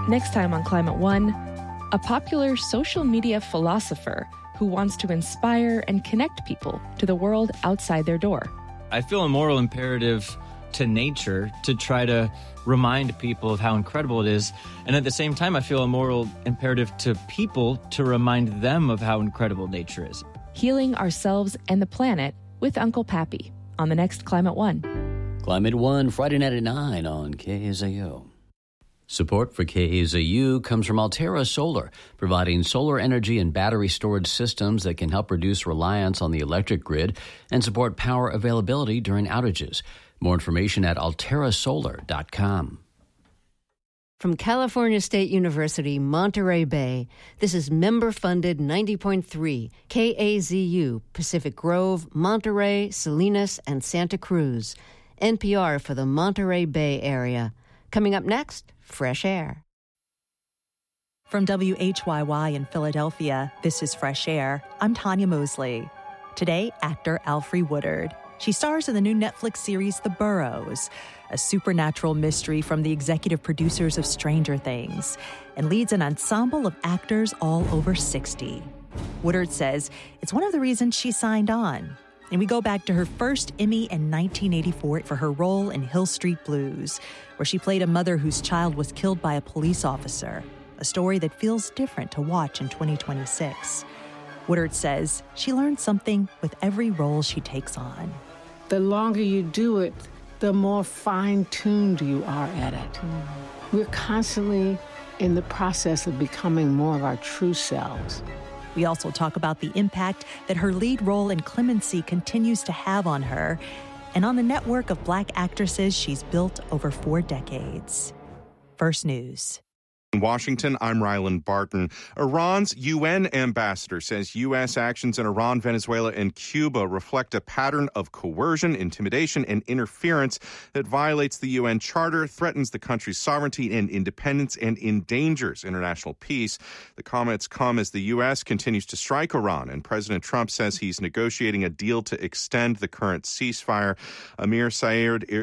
Next time on Climate One, a popular social media philosopher who wants to inspire and connect people to the world outside their door. I feel a moral imperative to nature to try to remind people of how incredible it is. And at the same time, I feel a moral imperative to people to remind them of how incredible nature is. Healing Ourselves and the Planet with Uncle Pappy on the next Climate One. Climate One, Friday night at 9 on KAZU. Support for KAZU comes from Altera Solar, providing solar energy and battery storage systems that can help reduce reliance on the electric grid and support power availability during outages. More information at alterasolar.com. From California State University, Monterey Bay, this is member-funded 90.3 KAZU, Pacific Grove, Monterey, Salinas, and Santa Cruz. NPR for the Monterey Bay area. Coming up next, Fresh Air. From WHYY in Philadelphia, this is Fresh Air. I'm Tanya Mosley. Today, actor Alfre Woodard. She stars in the new Netflix series The Burrows, a supernatural mystery from the executive producers of Stranger Things, and leads an ensemble of actors all over 60. Woodard says it's one of the reasons she signed on. And we go back to her first Emmy in 1984 for her role in Hill Street Blues, where she played a mother whose child was killed by a police officer, a story that feels different to watch in 2026. Woodard says she learns something with every role she takes on. The longer you do it, the more fine-tuned you are at it. We're constantly in the process of becoming more of our true selves. We also talk about the impact that her lead role in Clemency continues to have on her and on the network of Black actresses she's built over 4 decades. First News. In Washington, I'm Rylan Barton. Iran's UN ambassador says U.S. actions in Iran, Venezuela, and Cuba reflect a pattern of coercion, intimidation, and interference that violates the UN Charter, threatens the country's sovereignty and independence, and endangers international peace. The comments come as the U.S. continues to strike Iran, and President Trump says he's negotiating a deal to extend the current ceasefire. Amir Saeed